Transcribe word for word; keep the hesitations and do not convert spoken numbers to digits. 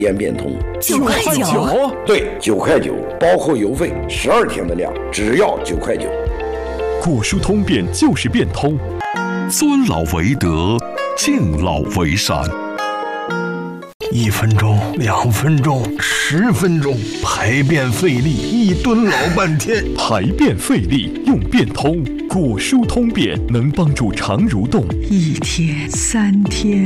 延变通。 九块九？ 对，九块九，包括邮费，十二天的量只要九块九。 果蔬通便就是变通， 尊老为德，敬老为善。 一分钟，两分钟，十分钟，排便费力，一蹲老半天。 排便费力用变通，果蔬通便能帮助肠蠕动。 一天，三天。